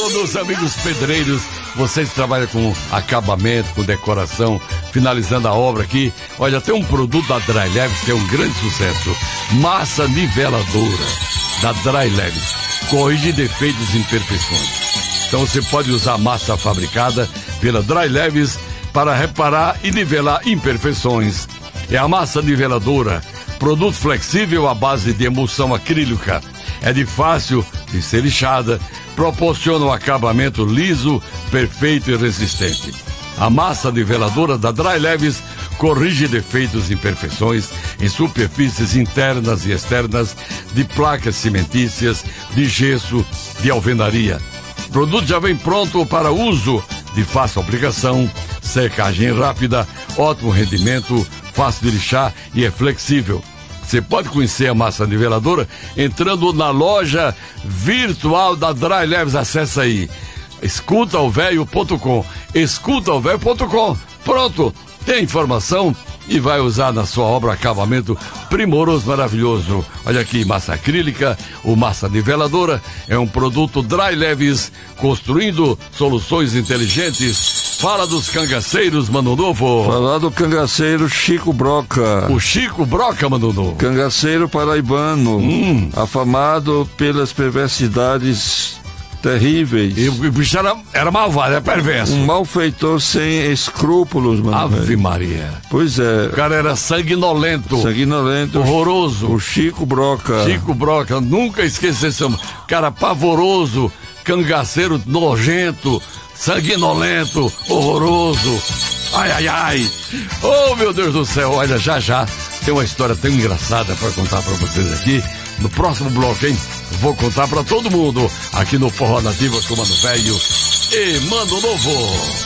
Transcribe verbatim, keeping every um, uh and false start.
Alô, meus amigos pedreiros, vocês trabalham com acabamento, com decoração, finalizando a obra aqui. Olha, tem um produto da Dry Leves que é um grande sucesso. Massa niveladora da Dry Leves. Corrige defeitos e imperfeições. Então você pode usar massa fabricada pela Dry Leves para reparar e nivelar imperfeições. É a massa niveladora, produto flexível à base de emulsão acrílica. É de fácil de ser lixada, proporciona um acabamento liso, perfeito e resistente. A massa niveladora da Dry Leves corrige defeitos e imperfeições em superfícies internas e externas de placas cimentícias, de gesso, de alvenaria. O produto já vem pronto para uso, de fácil aplicação, secagem rápida, ótimo rendimento, fácil de lixar e é flexível. Você pode conhecer a massa niveladora entrando na loja virtual da Dry Leves. Acesse aí, escuta o velho ponto com, escuta o velho ponto com. Pronto, tem informação e vai usar na sua obra acabamento primoroso, maravilhoso. Olha aqui, massa acrílica, o massa niveladora é um produto Dry Leves, construindo soluções inteligentes. Fala dos cangaceiros, Mano Novo. Falar do cangaceiro Chico Broca. O Chico Broca, Mano Novo. Cangaceiro paraibano, hum. afamado pelas perversidades terríveis. E o bicho era, era malvado, é perverso. Um malfeitor sem escrúpulos, mano. Ave velho. Maria. Pois é. O cara era sanguinolento. Sanguinolento. Horroroso. O Chico Broca. Chico Broca, nunca esqueci esse cara pavoroso, cangaceiro nojento, sanguinolento, horroroso. Ai, ai, ai. Oh, meu Deus do céu. Olha, já, já tem uma história tão engraçada para contar para vocês aqui. No próximo bloco, hein? Vou contar para todo mundo aqui no Forró Nativa com o Mano Velho e Mano Novo.